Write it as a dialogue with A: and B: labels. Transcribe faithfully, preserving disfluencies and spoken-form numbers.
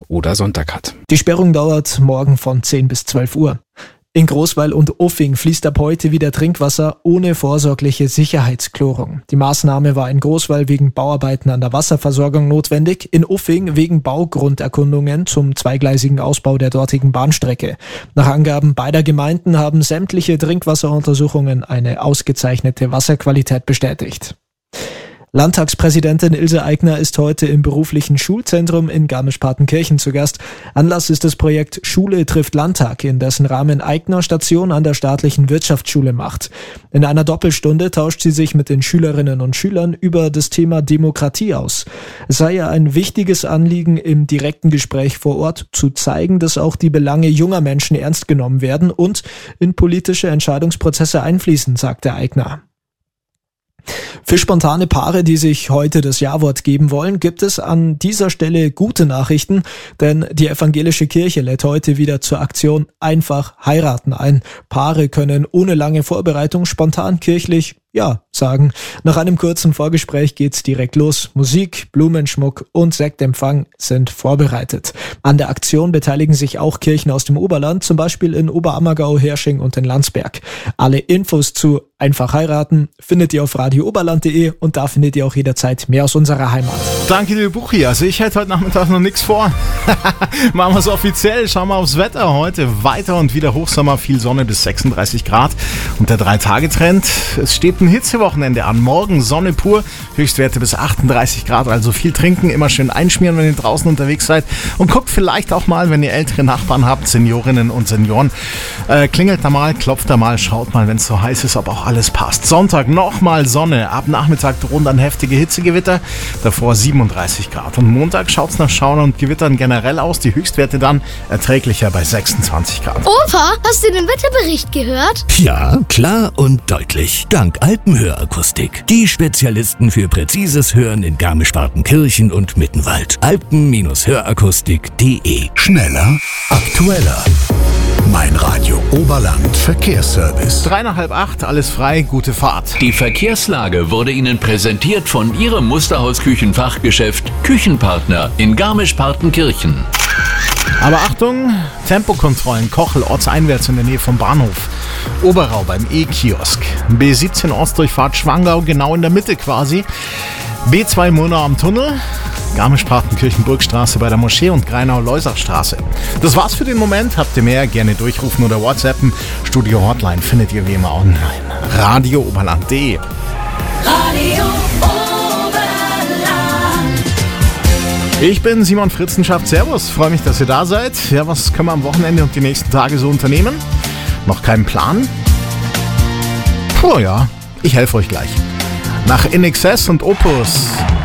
A: oder Sonntag hat.
B: Die Sperrung dauert morgen von zehn bis zwölf Uhr. In Großweil und Uffing fließt ab heute wieder Trinkwasser ohne vorsorgliche Sicherheitsklorung. Die Maßnahme war in Großweil wegen Bauarbeiten an der Wasserversorgung notwendig, in Uffing wegen Baugrunderkundungen zum zweigleisigen Ausbau der dortigen Bahnstrecke. Nach Angaben beider Gemeinden haben sämtliche Trinkwasseruntersuchungen eine ausgezeichnete Wasserqualität bestätigt. Landtagspräsidentin Ilse Aigner ist heute im beruflichen Schulzentrum in Garmisch-Partenkirchen zu Gast. Anlass ist das Projekt Schule trifft Landtag, in dessen Rahmen Aigner Station an der staatlichen Wirtschaftsschule macht. In einer Doppelstunde tauscht sie sich mit den Schülerinnen und Schülern über das Thema Demokratie aus. Es sei ja ein wichtiges Anliegen, im direkten Gespräch vor Ort zu zeigen, dass auch die Belange junger Menschen ernst genommen werden und in politische Entscheidungsprozesse einfließen, sagte Aigner. Für spontane Paare, die sich heute das Ja-Wort geben wollen, gibt es an dieser Stelle gute Nachrichten, denn die evangelische Kirche lädt heute wieder zur Aktion Einfach heiraten ein. Paare können ohne lange Vorbereitung spontan kirchlich Ja sagen. Nach einem kurzen Vorgespräch geht's direkt los. Musik, Blumenschmuck und Sektempfang sind vorbereitet. An der Aktion beteiligen sich auch Kirchen aus dem Oberland, zum Beispiel in Oberammergau, Hersching und in Landsberg. Alle Infos zu Einfach heiraten findet ihr auf radio oberland punkt de und da findet ihr auch jederzeit mehr aus unserer Heimat.
C: Danke dir, Buchi. Also ich hätte heute Nachmittag noch nichts vor. Machen wir es offiziell. Schauen wir aufs Wetter. Heute weiter und wieder Hochsommer, viel Sonne bis sechsunddreißig Grad. Und der Drei-Tage-Trend, es steht ein Hitzewochenende an. Morgen Sonne pur, Höchstwerte bis achtunddreißig Grad. Also viel trinken, immer schön einschmieren, wenn ihr draußen unterwegs seid. Und guckt vielleicht auch mal, wenn ihr ältere Nachbarn habt, Seniorinnen und Senioren. Äh, klingelt da mal, klopft da mal, schaut mal, wenn es so heiß ist, ob auch alles passt. Sonntag nochmal Sonne. Ab Nachmittag drohen dann heftige Hitzegewitter. Davor siebenunddreißig Grad. Und Montag schaut es nach Schauern und Gewittern generell aus. Die Höchstwerte dann erträglicher bei sechsundzwanzig Grad.
D: Opa, hast du den Wetterbericht gehört?
E: Ja, klar und deutlich. Dank Alpenhörakustik. Die Spezialisten für präzises Hören in Garmisch-Partenkirchen und Mittenwald. alpen hörakustik punkt de.
F: Schneller, aktueller. Mein Radio Oberland Verkehrsservice.
C: Drei nach halb acht, alles frei, gute Fahrt.
G: Die Verkehrslage wurde Ihnen präsentiert von Ihrem Musterhaus-Küchenfachgeschäft Küchenpartner in Garmisch-Partenkirchen.
C: Aber Achtung, Tempokontrollen, Kochel, ortseinwärts in der Nähe vom Bahnhof. Oberau beim E-Kiosk. B siebzehn Ortsdurchfahrt Schwangau, genau in der Mitte quasi. B zwei Murnau am Tunnel. Garmisch-Partenkirchen-Burgstraße bei der Moschee und Greinau-Leusachstraße. Das war's für den Moment. Habt ihr mehr? Gerne durchrufen oder WhatsAppen. Studio Hotline findet ihr wie immer online. radio oberland punkt de.
H: Radio Oberland.
C: Ich bin Simon Fritzenschaft. Servus. Freue mich, dass ihr da seid. Ja, was können wir am Wochenende und die nächsten Tage so unternehmen? Noch keinen Plan? Puh, ja. Ich helfe euch gleich. Nach In Excess und Opus.